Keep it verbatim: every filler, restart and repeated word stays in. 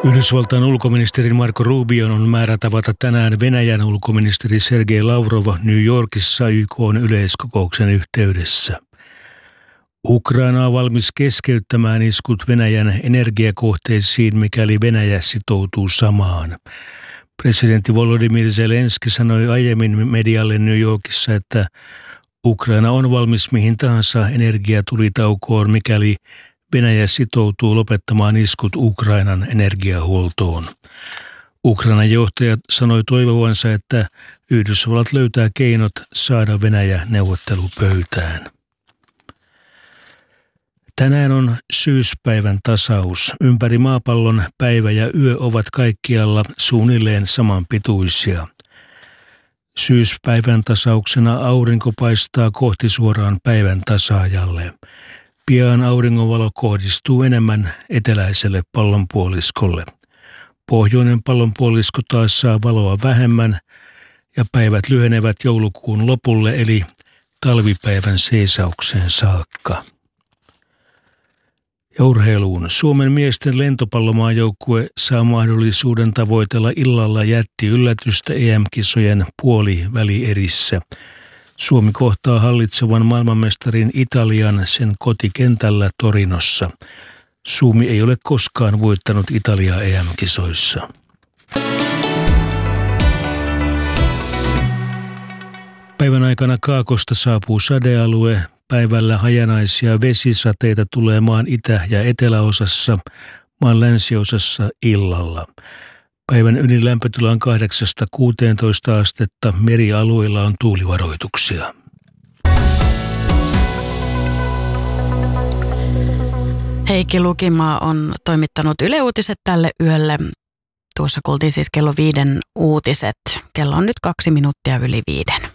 Yhdysvaltain ulkoministeri Marco Rubion on määrä tavata tänään Venäjän ulkoministeri Sergei Lavrov New Yorkissa Y K:n yleiskokouksen yhteydessä. Ukraina on valmis keskeyttämään iskut Venäjän energiakohteisiin, mikäli Venäjä sitoutuu samaan. Presidentti Volodymyr Zelenski sanoi aiemmin medialle New Yorkissa, että Ukraina on valmis mihin tahansa energiatulitaukoon, mikäli Venäjä sitoutuu lopettamaan iskut Ukrainan energiahuoltoon. Ukrainan johtaja sanoi toivovansa, että Yhdysvallat löytää keinot saada Venäjä neuvottelupöytään. Tänään on syyspäivän tasaus. Ympäri maapallon päivä ja yö ovat kaikkialla suunnilleen samanpituisia. Syyspäivän tasauksena aurinko paistaa kohti suoraan päivän tasaajalle. Pian auringonvalo kohdistuu enemmän eteläiselle pallonpuoliskolle. Pohjoinen pallonpuolisko taas saa valoa vähemmän ja päivät lyhenevät joulukuun lopulle eli talvipäivän seisaukseen saakka. Ja urheiluun. Suomen miesten lentopallomaajoukkue saa mahdollisuuden tavoitella illalla jättiyllätystä E M-kisojen puolivälierissä. Suomi kohtaa hallitsevan maailmanmestarin Italian sen kotikentällä Torinossa. Suomi ei ole koskaan voittanut Italiaa E M-kisoissa. Päivän aikana Kaakosta saapuu sadealue. Päivällä hajanaisia vesisateita tulee maan itä- ja eteläosassa, maan länsiosassa illalla. Päivän ylilämpötila on kahdeksasta kuuteentoista astetta, merialueilla on tuulivaroituksia. Heikki Lukimaa on toimittanut Yle Uutiset tälle yölle. Tuossa kuultiin siis kello viiden uutiset. Kello on nyt kaksi minuuttia yli viiden.